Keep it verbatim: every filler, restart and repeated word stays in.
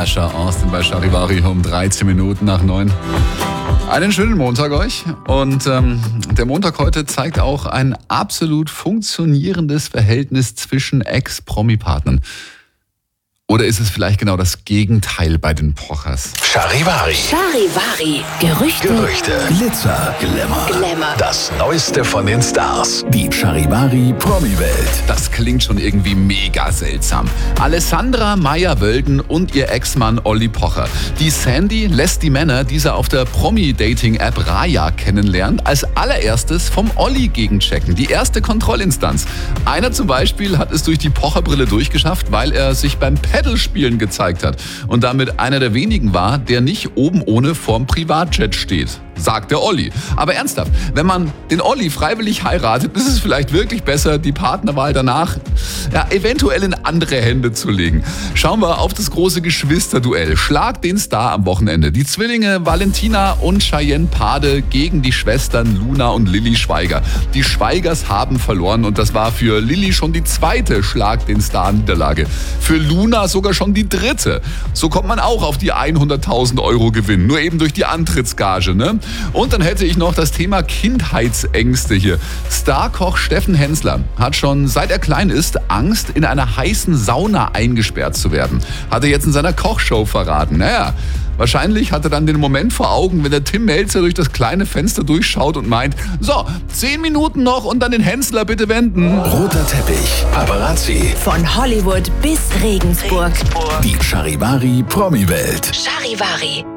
Asher Austin bei Charivari um dreizehn Minuten nach neun. Einen schönen Montag euch. Und ähm, der Montag heute zeigt auch ein absolut funktionierendes Verhältnis zwischen Ex-Promi-Partnern. Oder ist es vielleicht genau das Gegenteil bei den Pochers? Charivari. Charivari. Gerüchte. Gerüchte. Glitzer, Glamour. Glamour. Das Neueste von den Stars. Die Charivari Promi-Welt. Das klingt schon irgendwie mega seltsam. Alessandra Meyer-Wölden und ihr Ex-Mann Olli Pocher. Die Sandy lässt die Männer, die sie auf der Promi-Dating-App Raya kennenlernt, als allererstes vom Olli gegenchecken. Die erste Kontrollinstanz. Einer zum Beispiel hat es durch die Pocher-Brille durchgeschafft, weil er sich beim Paddlespielen gezeigt hat und damit einer der wenigen war, der nicht oben ohne vorm Privatjet steht, sagt der Olli. Aber ernsthaft, wenn man den Olli freiwillig heiratet, ist es vielleicht wirklich besser, die Partnerwahl danach ja, eventuell in andere Hände zu legen. Schauen wir auf das große Geschwisterduell. Schlag den Star am Wochenende. Die Zwillinge Valentina und Cheyenne Pade gegen die Schwestern Luna und Lilly Schweiger. Die Schweigers haben verloren und das war für Lilly schon die zweite Schlag den Star-Niederlage. Für Luna sogar schon die dritte. So kommt man auch auf die hunderttausend Euro Gewinn, nur eben durch die Antrittsgage, ne? Und dann hätte ich noch das Thema Kindheitsängste hier. Starkoch Steffen Hensler hat schon seit er klein ist Angst, in einer heißen Sauna eingesperrt zu werden. Hat er jetzt in seiner Kochshow verraten. Naja, wahrscheinlich hat er dann den Moment vor Augen, wenn der Tim Melzer durch das kleine Fenster durchschaut und meint, so, zehn Minuten noch und dann den Hensler bitte wenden. Roter Teppich. Paparazzi. Von Hollywood bis Regensburg. Die Charivari Promi-Welt. Charivari.